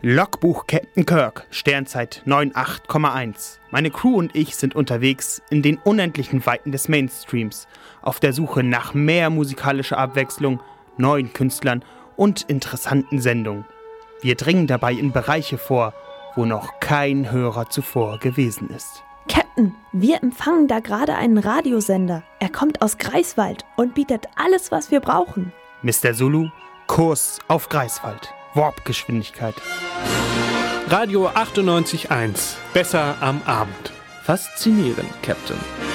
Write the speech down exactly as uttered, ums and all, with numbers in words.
Logbuch Captain Kirk, Sternzeit neun acht Komma eins. Meine Crew und ich sind unterwegs in den unendlichen Weiten des Mainstreams, auf der Suche nach mehr musikalischer Abwechslung, neuen Künstlern und interessanten Sendungen. Wir dringen dabei in Bereiche vor, wo noch kein Hörer zuvor gewesen ist. Captain, wir empfangen da gerade einen Radiosender. Er kommt aus Greifswald und bietet alles, was wir brauchen. Mister Zulu, Kurs auf Greifswald. Warpgeschwindigkeit. Radio achtundneunzig Komma eins. Besser am Abend. Faszinierend, Captain.